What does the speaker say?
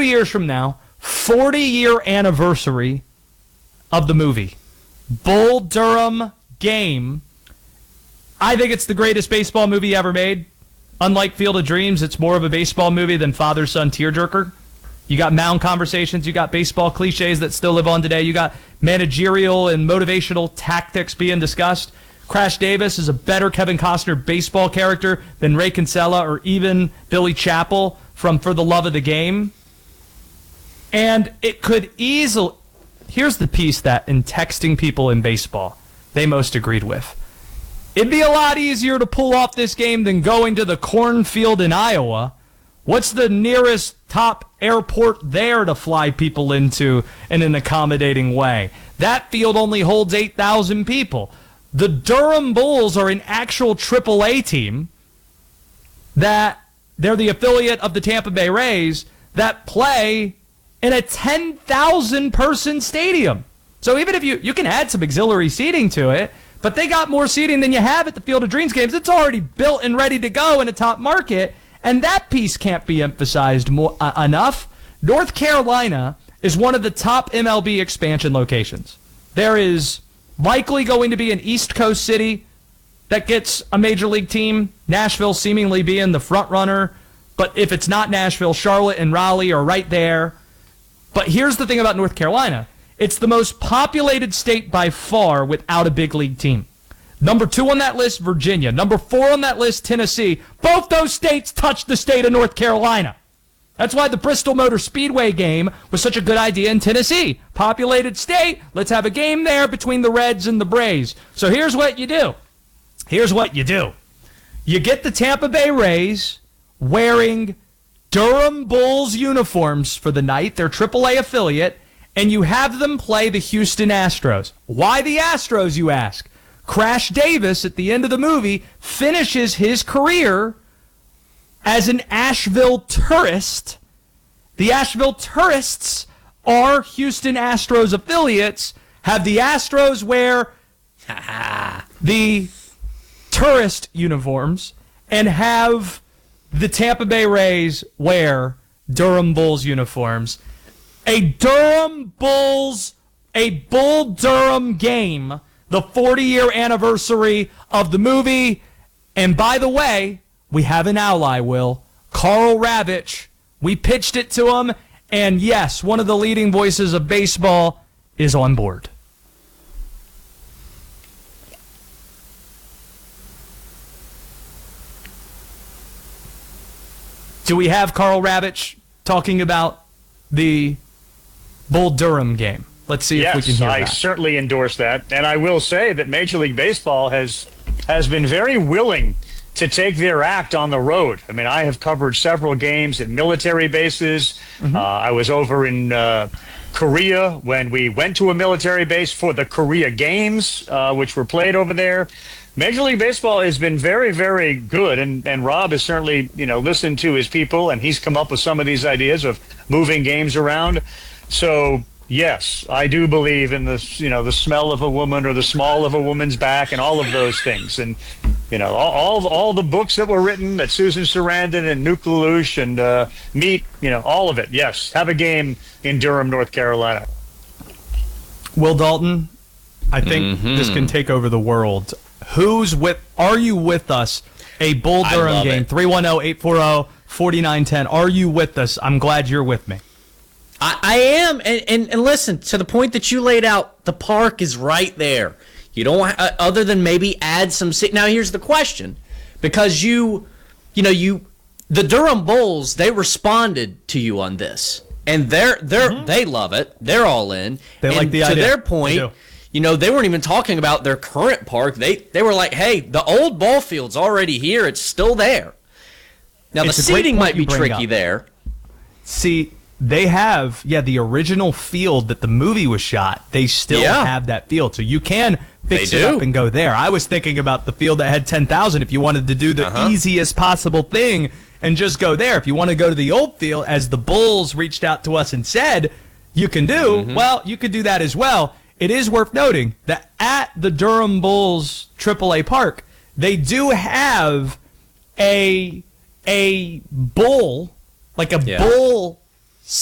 years from now, 40-year anniversary of the movie. Bull Durham game. I think it's the greatest baseball movie ever made. Unlike Field of Dreams, it's more of a baseball movie than father-son tearjerker. You got mound conversations, you got baseball cliches that still live on today, you got managerial and motivational tactics being discussed. Crash Davis is a better Kevin Costner baseball character than Ray Kinsella or even Billy Chappell from For the Love of the Game. And it could easily... Here's the piece that in texting people in baseball, they most agreed with. It'd be a lot easier to pull off this game than going to the cornfield in Iowa. What's the nearest top airport there to fly people into in an accommodating way? That field only holds 8,000 people. The Durham Bulls are an actual AAA team that they're the affiliate of the Tampa Bay Rays that play in a 10,000-person stadium. So even if you can add some auxiliary seating to it, but they got more seating than you have at the Field of Dreams games. It's already built and ready to go in a top market, and that piece can't be emphasized more, enough. North Carolina is one of the top MLB expansion locations. There is likely going to be an East Coast city that gets a major league team, Nashville seemingly being the front runner, but if it's not Nashville, Charlotte and Raleigh are right there. But here's the thing about North Carolina. It's the most populated state by far without a big league team. Number 2 on that list, Virginia. Number 4 on that list, Tennessee. Both those states touch the state of North Carolina. That's why the Bristol Motor Speedway game was such a good idea in Tennessee. Populated state, let's have a game there between the Reds and the Braves. So here's what you do. You get the Tampa Bay Rays wearing Durham Bulls uniforms for the night, their AAA affiliate, and you have them play the Houston Astros. Why the Astros, you ask? Crash Davis, at the end of the movie, finishes his career as an Asheville tourist. The Asheville Tourists are Houston Astros affiliates. Have the Astros wear the tourist uniforms and have the Tampa Bay Rays wear Durham Bulls uniforms. A Bull Durham game, the 40-year anniversary of the movie. And by the way, we have an ally, Will. Carl Ravitch. We pitched it to him, and yes, one of the leading voices of baseball is on board. Do we have Carl Ravitch talking about the Bull Durham game? Let's see if we can hear that. Yes, I certainly endorse that. And I will say that Major League Baseball has been very willing to take their act on the road. I mean, I have covered several games at military bases. Mm-hmm. I was over in Korea when we went to a military base for the Korea Games, which were played over there. Major League Baseball has been very, very good, and Rob has certainly, listened to his people, and he's come up with some of these ideas of moving games around. So, yes, I do believe in the smell of a woman or the small of a woman's back and all of those things. And, all the books that were written that Susan Sarandon and Nuke LaLoosh and Meat, all of it. Yes, have a game in Durham, North Carolina. Will Dalton, I think this can take over the world. Are you with us? A Bull Durham game, 310-840-4910. Are you with us? I'm glad you're with me. I am, and listen, to the point that you laid out, the park is right there. You don't, other than maybe add some. Now here's the question, because the Durham Bulls, they responded to you on this, and they love it. They're all in. They like the idea. To their point, they weren't even talking about their current park. They were like, hey, the old ball field's already here. It's still there. Now the seating might be tricky there. See. They have, the original field that the movie was shot. They still have that field. So you can fix it up and go there. I was thinking about the field that had 10,000 if you wanted to do the easiest possible thing and just go there. If you want to go to the old field, as the Bulls reached out to us and said you can do, well, you could do that as well. It is worth noting that at the Durham Bulls AAA Park, they do have a bull, like a bull